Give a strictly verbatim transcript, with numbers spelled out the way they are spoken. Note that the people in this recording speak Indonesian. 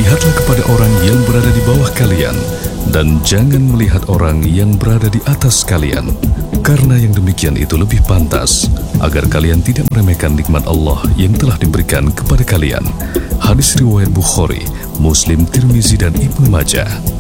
Lihatlah kepada orang yang berada di bawah kalian, dan jangan melihat orang yang berada di atas kalian, karena yang demikian itu lebih pantas, agar kalian tidak meremehkan nikmat Allah yang telah diberikan kepada kalian. Hadis riwayat Bukhari, Muslim, Tirmizi, dan Ibnu Majah.